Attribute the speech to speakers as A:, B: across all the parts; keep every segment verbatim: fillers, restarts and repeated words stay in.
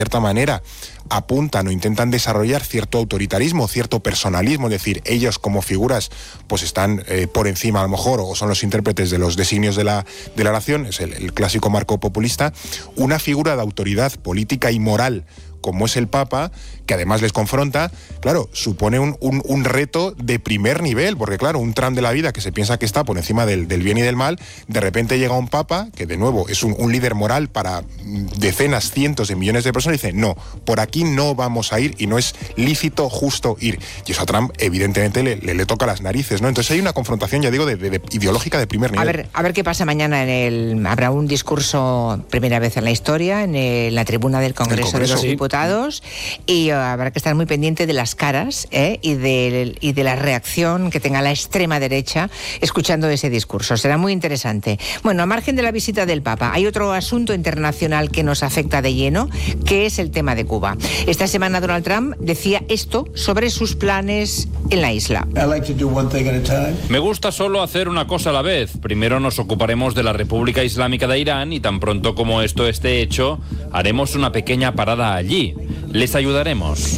A: cierta manera apuntan o intentan desarrollar cierto autoritarismo, cierto personalismo, es decir, ellos como figuras pues están eh, por encima a lo mejor, o son los intérpretes de los designios de la, de la nación, es el, el clásico marco populista, una figura de autoridad política y moral como es el Papa, que además les confronta, claro, supone un, un, un reto de primer nivel, porque claro, un Trump de la vida que se piensa que está por encima del, del bien y del mal, de repente llega un Papa, que de nuevo es un, un líder moral para decenas, cientos de millones de personas, y dice, no, por aquí no vamos a ir y no es lícito, justo ir. Y eso a Trump evidentemente le, le, le toca las narices, ¿no? Entonces hay una confrontación, ya digo, de, de, de ideológica de primer nivel.
B: A ver, a ver qué pasa mañana en el... Habrá un discurso, primera vez en la historia, en, el, en la tribuna del Congreso, Congreso de los sí. Diputados, y uh, habrá que estar muy pendiente de las caras ¿eh? y, de, y de la reacción que tenga la extrema derecha escuchando ese discurso. Será muy interesante. Bueno, a margen de la visita del Papa, hay otro asunto internacional que nos afecta de lleno, que es el tema de Cuba. Esta semana Donald Trump decía esto sobre sus planes en la isla.
C: Me gusta solo hacer una cosa a la vez. Primero nos ocuparemos de la República Islámica de Irán y tan pronto como esto esté hecho, haremos una pequeña parada allí. Les ayudaremos.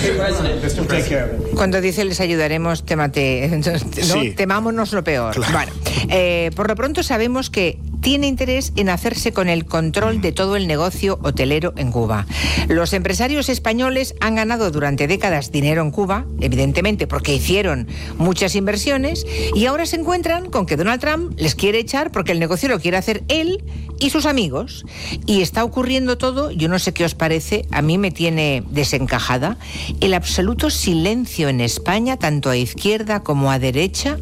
B: Cuando dice les ayudaremos, temate, ¿no? Sí. Temámonos lo peor. Claro. Bueno, eh, por lo pronto sabemos que tiene interés en hacerse con el control de todo el negocio hotelero en Cuba. Los empresarios españoles han ganado durante décadas dinero en Cuba, evidentemente porque hicieron muchas inversiones, y ahora se encuentran con que Donald Trump les quiere echar porque el negocio lo quiere hacer él y sus amigos. Y está ocurriendo todo, yo no sé qué os parece, a mí me tiene desencajada, el absoluto silencio en España, tanto a izquierda como a derecha,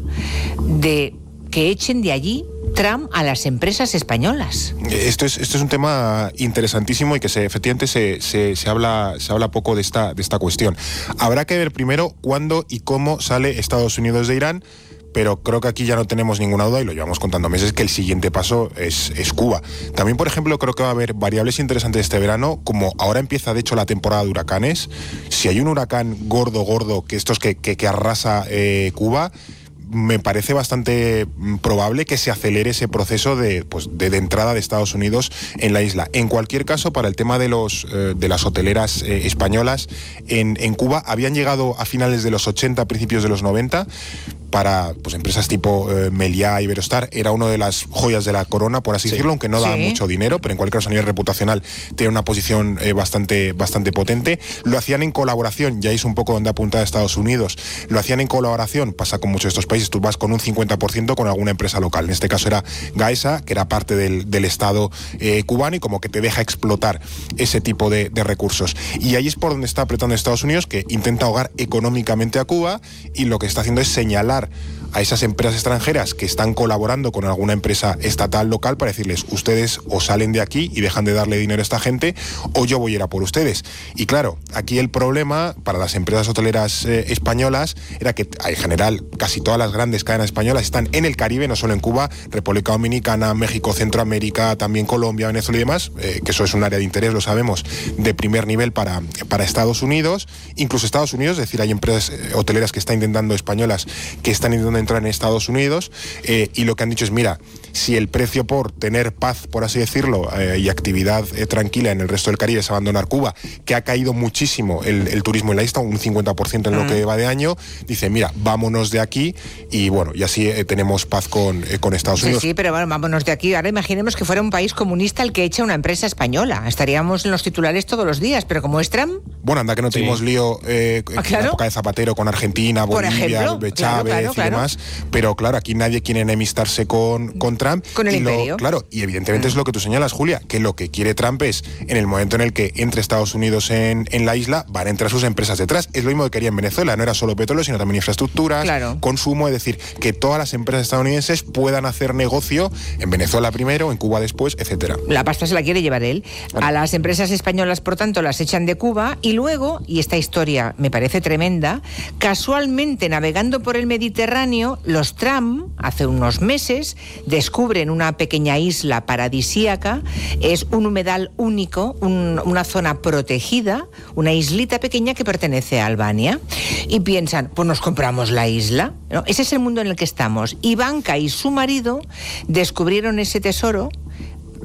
B: de que echen de allí Trump a las empresas españolas.
A: Esto es, esto es un tema interesantísimo y que se, efectivamente se, se, se, habla, se habla poco de esta, de esta cuestión. Habrá que ver primero cuándo y cómo sale Estados Unidos de Irán, pero creo que aquí ya no tenemos ninguna duda, y lo llevamos contando meses, que el siguiente paso es, es Cuba. También, por ejemplo, creo que va a haber variables interesantes este verano, como ahora empieza, de hecho, la temporada de huracanes. Si hay un huracán gordo, gordo, que estos que, que, que arrasa eh, Cuba, me parece bastante probable que se acelere ese proceso de, pues, de, de entrada de Estados Unidos en la isla. En cualquier caso, para el tema de, los, eh, de las hoteleras eh, españolas, en, en Cuba habían llegado a finales de los ochenta, principios de los noventa, para pues, empresas tipo eh, Meliá, Iberostar, era una de las joyas de la corona, por así sí. decirlo, aunque no da sí. mucho dinero, pero en cualquier caso a nivel reputacional tiene una posición eh, bastante, bastante potente. Lo hacían en colaboración, ya es un poco donde apuntaba Estados Unidos, lo hacían en colaboración, pasa con muchos de estos países, tú vas con un cincuenta por ciento con alguna empresa local, en este caso era Gaesa, que era parte del, del Estado eh, cubano, y como que te deja explotar ese tipo de, de recursos. Y ahí es por donde está apretando Estados Unidos, que intenta ahogar económicamente a Cuba, y lo que está haciendo es señalar a esas empresas extranjeras que están colaborando con alguna empresa estatal local para decirles, ustedes o salen de aquí y dejan de darle dinero a esta gente, o yo voy a ir a por ustedes. Y claro, aquí el problema para las empresas hoteleras eh, españolas era que en general casi todas las grandes cadenas españolas están en el Caribe, no solo en Cuba, República Dominicana, México, Centroamérica, también Colombia, Venezuela y demás, eh, que eso es un área de interés, lo sabemos, de primer nivel para, para Estados Unidos, incluso Estados Unidos, es decir, hay empresas eh, hoteleras que están intentando, españolas, que están intentando entrar en Estados Unidos, eh, y lo que han dicho es, mira, si el precio por tener paz, por así decirlo, eh, y actividad eh, tranquila en el resto del Caribe es abandonar Cuba, que ha caído muchísimo el, el turismo en la isla, un cincuenta por ciento en lo mm. que va de año, dice, mira, vámonos de aquí, y bueno, y así eh, tenemos paz con, eh, con Estados Unidos.
B: Sí, sí, pero bueno, vámonos de aquí. Ahora imaginemos que fuera un país comunista el que echa una empresa española. Estaríamos en los titulares todos los días, pero como es Trump...
A: Bueno, anda que no tuvimos sí. lío eh, ¿Ah, claro? en la época de Zapatero con Argentina, Bolivia, Chávez claro, claro, y claro. demás, pero claro, aquí nadie quiere enemistarse con, con Trump.
B: Con el
A: y
B: imperio.
A: Lo, claro, y evidentemente mm. es lo que tú señalas, Julia, que lo que quiere Trump es, en el momento en el que entre Estados Unidos en, en la isla, van a entrar sus empresas detrás. Es lo mismo que quería en Venezuela, no era solo petróleo, sino también infraestructuras, claro. consumo, es decir, que todas las empresas estadounidenses puedan hacer negocio en Venezuela primero, en Cuba después, etcétera.
B: La pasta se la quiere llevar él. Claro. A las empresas españolas, por tanto, las echan de Cuba, y luego, y esta historia me parece tremenda, casualmente navegando por el Mediterráneo, los Trump, hace unos meses, descubren una pequeña isla paradisíaca, es un humedal único, un, una zona protegida, una islita pequeña que pertenece a Albania, y piensan, pues nos compramos la isla, ¿no? Ese es el mundo en el que estamos. Ivanka y su marido descubrieron ese tesoro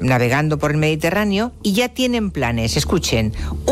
B: navegando por el Mediterráneo y ya tienen planes. Escuchen.